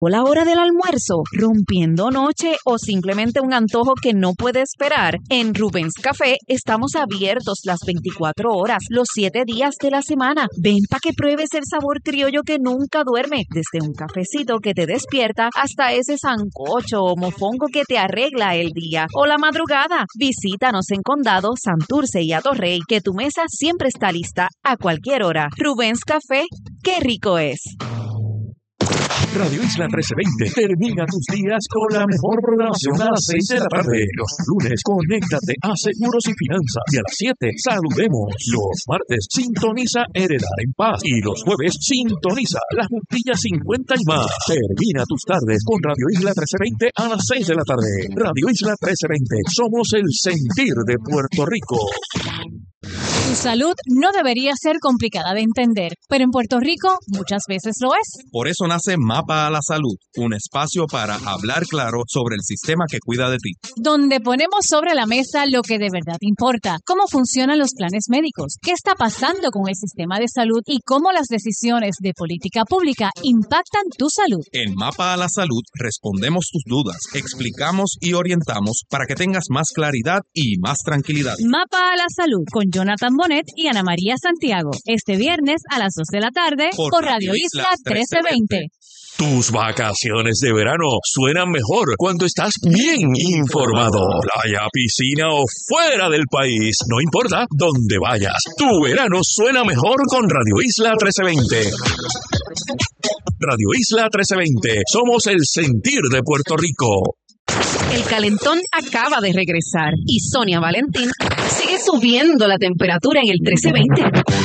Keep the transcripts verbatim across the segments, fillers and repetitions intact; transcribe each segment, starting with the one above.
o la hora del almuerzo, rompiendo noche o simplemente un antojo que no puede esperar, en Rubens Café estamos abiertos las veinticuatro horas, los siete días de la semana. Ven para que pruebes el sabor criollo que nunca duerme, desde un cafecito que te despierta hasta ese sancocho o mofongo que te arregla el día o la madrugada. Visítanos en Condado, Santurce y Atorrey, que tu mesa siempre está lista a cualquier hora. Rubens Café, ¡qué rico es! Radio Isla trece veinte termina tus días con la mejor programación a las seis de la tarde. Los lunes, conéctate a Seguros y Finanzas. Y a las siete, saludemos. Los martes, sintoniza Heredar en Paz. Y los jueves, sintoniza La Juntilla cincuenta y más. Termina tus tardes con Radio Isla trece veinte a las seis de la tarde. Radio Isla trece veinte. Somos el sentir de Puerto Rico. Tu salud no debería ser complicada de entender, pero en Puerto Rico muchas veces lo es. Por eso nace Mapa a la Salud, un espacio para hablar claro sobre el sistema que cuida de ti. Donde ponemos sobre la mesa lo que de verdad importa, cómo funcionan los planes médicos, qué está pasando con el sistema de salud y cómo las decisiones de política pública impactan tu salud. En Mapa a la Salud respondemos tus dudas, explicamos y orientamos para que tengas más claridad y más tranquilidad. Mapa a la Salud con Jonathan Bonet y Ana María Santiago, este viernes a las dos de la tarde por, por Radio Isla trece veinte. Tus vacaciones de verano suenan mejor cuando estás bien informado. Playa, piscina o fuera del país, no importa dónde vayas, tu verano suena mejor con Radio Isla trece veinte. Radio Isla trece veinte, somos el sentir de Puerto Rico. El calentón acaba de regresar y Sonia Valentín sigue subiendo la temperatura en el trece veinte.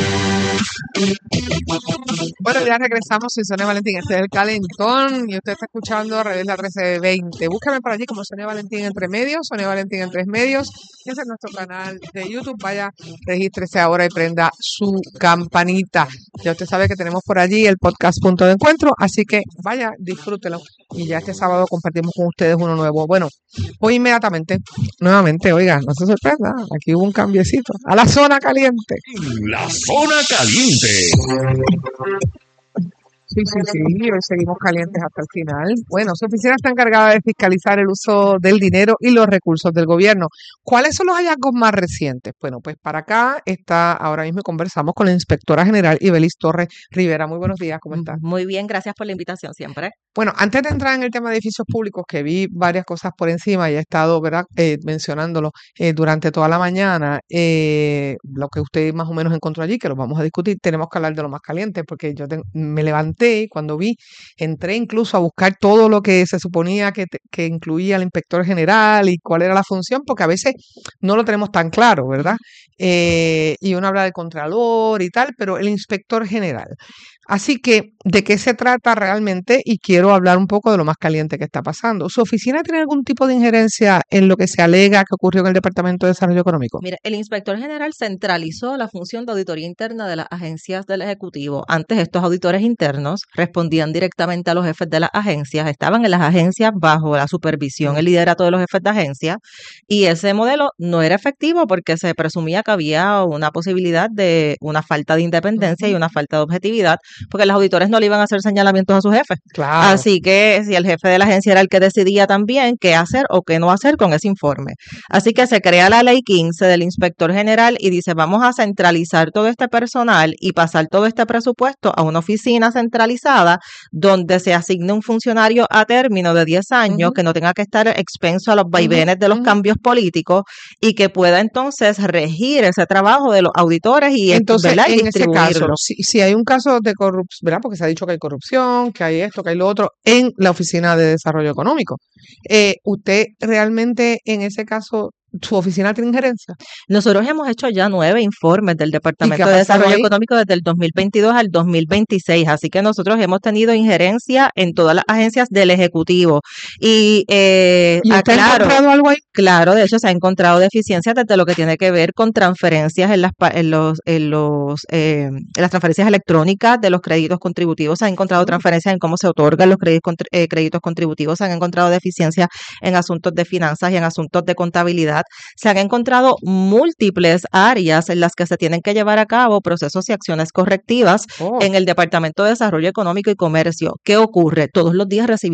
Bueno, ya regresamos, soy Sonia Valentín, este es el calentón y usted está escuchando Radio Isla trece veinte. Búscame por allí como Sonia Valentín Entre Medios, Sonia Valentín en Tres Medios. Ese es nuestro canal de YouTube. Vaya, regístrese ahora y prenda su campanita. Ya usted sabe que tenemos por allí el podcast Punto de Encuentro, así que vaya, disfrútelo. Y ya este sábado compartimos con ustedes uno nuevo. Bueno, hoy inmediatamente, nuevamente, oiga, no se sorprenda, aquí hubo un cambiecito. A la zona caliente. La zona caliente. Sí, sí, sí, hoy seguimos calientes hasta el final. Bueno, su oficina está encargada de fiscalizar el uso del dinero y los recursos del gobierno. ¿Cuáles son los hallazgos más recientes? Bueno, pues para acá está, ahora mismo conversamos con la inspectora general Ibelis Torres Rivera. Muy buenos días, ¿cómo estás? Muy bien, gracias por la invitación siempre. Bueno, antes de entrar en el tema de edificios públicos, que vi varias cosas por encima y he estado, ¿verdad?, eh, mencionándolo eh, durante toda la mañana, eh, lo que usted más o menos encontró allí, que lo vamos a discutir, tenemos que hablar de lo más caliente, porque yo te, me levanté y cuando vi, entré incluso a buscar todo lo que se suponía que, te, que incluía el inspector general y cuál era la función, porque a veces no lo tenemos tan claro, ¿verdad? Eh, y uno habla del contralor y tal, pero el inspector general. Así que, ¿de qué se trata realmente? Y quiero hablar un poco de lo más caliente que está pasando. ¿Su oficina tiene algún tipo de injerencia en lo que se alega que ocurrió en el Departamento de Desarrollo Económico? Mira, el inspector general centralizó la función de auditoría interna de las agencias del Ejecutivo. Antes, estos auditores internos respondían directamente a los jefes de las agencias, estaban en las agencias bajo la supervisión, el liderato de los jefes de agencia, y ese modelo no era efectivo porque se presumía que había una posibilidad de una falta de independencia y una falta de objetividad, porque los auditores no le iban a hacer señalamientos a sus jefes. Claro. Así que si el jefe de la agencia era el que decidía también qué hacer o qué no hacer con ese informe. Así que se crea la ley quince del inspector general y dice, vamos a centralizar todo este personal y pasar todo este presupuesto a una oficina centralizada donde se asigne un funcionario a término de diez años uh-huh. que no tenga que estar expenso a los vaivenes uh-huh. de los uh-huh. cambios políticos y que pueda entonces regir ese trabajo de los auditores y, entonces, ¿verdad? y en ese caso, distribuirlo. Si, si hay un caso de corrupción, ¿verdad? Porque se ha dicho que hay corrupción, que hay esto, que hay lo otro, en la Oficina de Desarrollo Económico. Eh, ¿Usted realmente en ese caso, su oficina tiene injerencia? Nosotros hemos hecho ya nueve informes del Departamento de Desarrollo ahí? Económico desde el dos mil veintidós al dos mil veintiséis, así que nosotros hemos tenido injerencia en todas las agencias del Ejecutivo. Y, eh, ¿Y usted ha encontrado algo ahí? Claro, de hecho se ha encontrado deficiencias desde lo que tiene que ver con transferencias en las en los en los eh, en las transferencias electrónicas de los créditos contributivos, se han encontrado transferencias en cómo se otorgan los créditos, eh, créditos contributivos, se han encontrado deficiencias en asuntos de finanzas y en asuntos de contabilidad. Se han encontrado múltiples áreas en las que se tienen que llevar a cabo procesos y acciones correctivas oh. en el Departamento de Desarrollo Económico y Comercio. ¿Qué ocurre? Todos los días recibimos